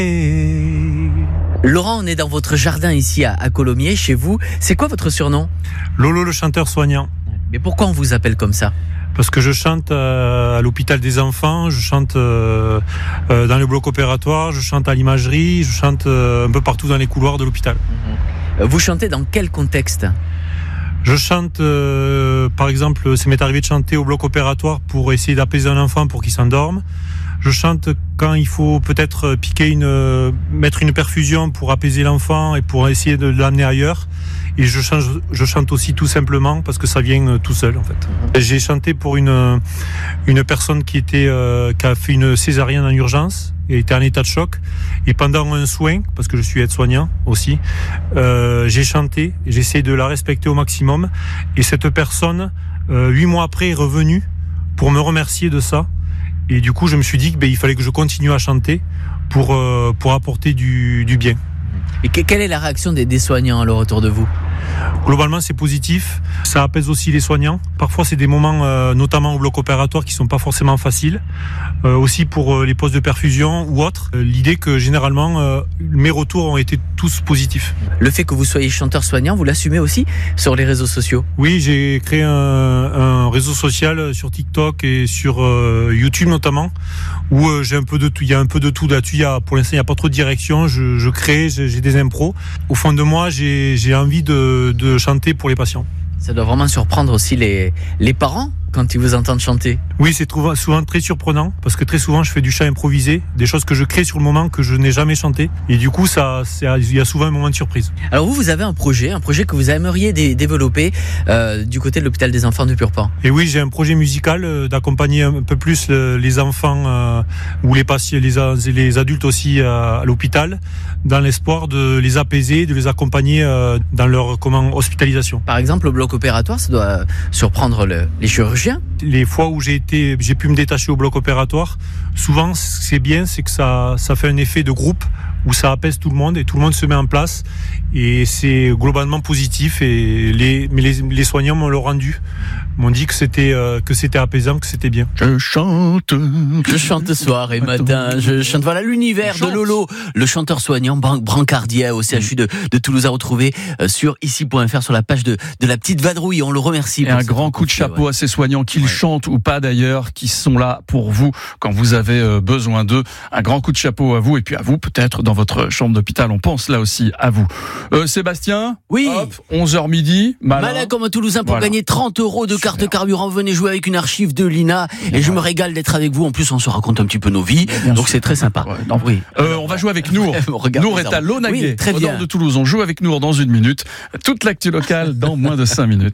Laurent, on est dans votre jardin ici à Colomiers, chez vous. C'est quoi votre surnom ? Lolo le chanteur soignant. Mais pourquoi on vous appelle comme ça ? Parce que je chante à l'hôpital des enfants, je chante dans le bloc opératoire, je chante à l'imagerie, je chante un peu partout dans les couloirs de l'hôpital. Vous chantez dans quel contexte ? Je chante, par exemple, ça m'est arrivé de chanter au bloc opératoire pour essayer d'apaiser un enfant pour qu'il s'endorme. Je chante quand il faut peut-être mettre une perfusion pour apaiser l'enfant et pour essayer de l'amener ailleurs. Et je chante aussi tout simplement parce que ça vient tout seul en fait. J'ai chanté pour une personne qui a fait une césarienne en urgence et était en état de choc. Et pendant un soin, parce que je suis aide-soignant aussi, j'ai chanté, j'ai essayé de la respecter au maximum. Et cette personne, 8 mois après, est revenue pour me remercier de ça. Et du coup, je me suis dit qu'il fallait que je continue à chanter pour apporter du bien. Et quelle est la réaction des soignants alors autour de vous ? Globalement, c'est positif. Ça apaise aussi les soignants. Parfois, c'est des moments, notamment au bloc opératoire, qui sont pas forcément faciles. Aussi pour les postes de perfusion ou autres. L'idée que généralement, mes retours ont été tous positifs. Le fait que vous soyez chanteur soignant, vous l'assumez aussi sur les réseaux sociaux ? Oui, j'ai créé un réseau social sur TikTok et sur YouTube notamment, où j'ai un peu de tout. Il y a un peu de tout là-dessus. Pour l'instant, il n'y a pas trop de direction. Je crée, j'ai des impros. Au fond de moi, j'ai envie de chanter pour les patients. Ça doit vraiment surprendre aussi les parents quand ils vous entendent chanter. Oui, c'est souvent très surprenant parce que très souvent je fais du chant improvisé, des choses que je crée sur le moment que je n'ai jamais chanté et du coup il y a souvent un moment de surprise. Alors vous avez un projet que vous aimeriez développer du côté de l'hôpital des enfants de Purpan. Et oui, j'ai un projet musical d'accompagner un peu plus les enfants ou les patients, les adultes aussi à l'hôpital, dans l'espoir de les apaiser, de les accompagner dans leur hospitalisation. Par exemple, au bloc opératoire, ça doit surprendre les chirurgiens. Les fois où j'ai pu me détacher au bloc opératoire, souvent c'est que ça fait un effet de groupe où ça apaise tout le monde et tout le monde se met en place et c'est globalement positif et les soignants m'ont m'ont dit que c'était apaisant, que c'était bien. Je chante soir et matin, je chante. Voilà l'univers de Lolo, le chanteur soignant brancardier au CHU de Toulouse, à retrouver sur ici.fr sur la page de la petite vadrouille. On le remercie. Et un grand coup de chapeau à ces soignants, qu'ils chantent ou pas d'ailleurs, qui sont là pour vous quand vous avez besoin d'eux. Un grand coup de chapeau à vous et puis à vous peut-être dans votre chambre d'hôpital. On pense là aussi à vous. Sébastien ? Oui. Hop, 11h midi. Malin comme un Toulousain pour gagner 30 € de carte carburant. Venez jouer avec une archive de l'INA et je me régale d'être avec vous. En plus, on se raconte un petit peu nos vies. Donc c'est très sympa. Oui. On va jouer avec Nour. Nour est à Launaguet, au nord de Toulouse. On joue avec Nour dans 1 minute. Toute l'actu locale dans moins de 5 minutes.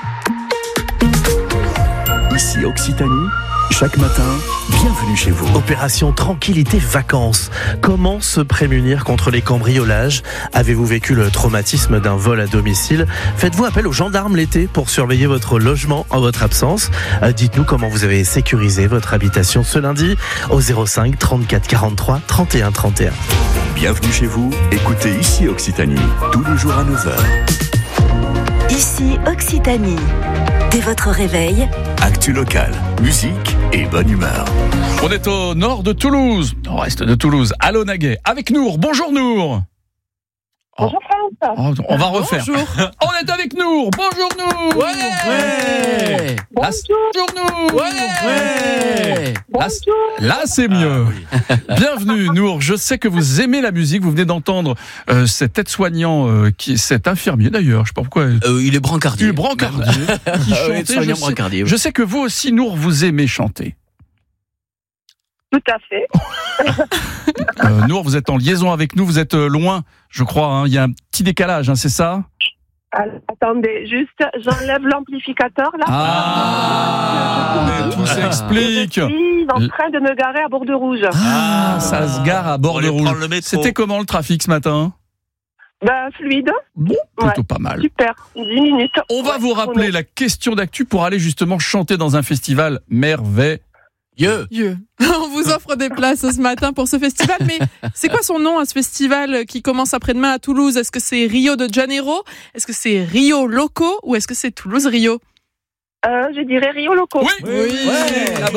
Ici Occitanie, chaque matin, bienvenue chez vous. Opération Tranquillité Vacances. Comment se prémunir contre les cambriolages ? Avez-vous vécu le traumatisme d'un vol à domicile ? Faites-vous appel aux gendarmes l'été pour surveiller votre logement en votre absence ? Dites-nous comment vous avez sécurisé votre habitation ce lundi au 05 34 43 31 31. Bienvenue chez vous, écoutez Ici Occitanie, tous les jours à 9h. Ici Occitanie. Dès votre réveil, actu locale, musique et bonne humeur. On est au nord de Toulouse, au reste de Toulouse, à Launaguet, avec Nour. Bonjour Nour. Bonjour France. On va refaire. Bonjour. On est avec Nour. Bonjour Nour. Ouais. Bonjour Nour. Ouais. Là c'est mieux. Bienvenue Nour. Je sais que vous aimez la musique. Vous venez d'entendre cet aide-soignant, cet infirmier d'ailleurs. Je sais pas pourquoi. Il est brancardier. Il est brancardier. Qui chantait. Brancardier. Je sais que vous aussi Nour, vous aimez chanter. Tout à fait. Nour, vous êtes en liaison avec nous, vous êtes loin, je crois, hein. Il y a un petit décalage, hein, c'est ça ? Attendez, juste, j'enlève l'amplificateur là. Mais tout s'explique. Je suis en train de me garer à Bordeaux-Rouge. Ça se gare à Bordeaux-Rouge. C'était comment le trafic ce matin ? Fluide. Bon, plutôt pas mal. Super, 10 minutes. On va vous rappeler la question d'actu pour aller justement chanter dans un festival merveilleux. On vous offre des places ce matin pour ce festival, mais c'est quoi son nom à ce festival qui commence après-demain à Toulouse ? Est-ce que c'est Rio de Janeiro ? Est-ce que c'est Rio Loco ? Ou est-ce que c'est Toulouse Rio ? Je dirais Rio Loco. Oui.